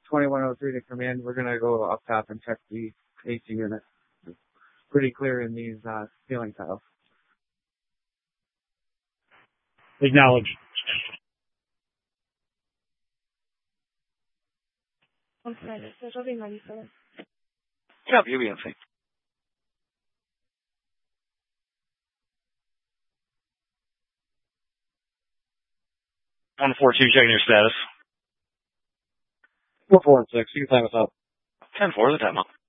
2103 to come in. We're going to go up top and check the AC unit. It's pretty clear in these ceiling tiles. Acknowledge. Copy, UBNC. 142, checking your status. 4, 4, and 6. You can time us up. 10-4, the time up.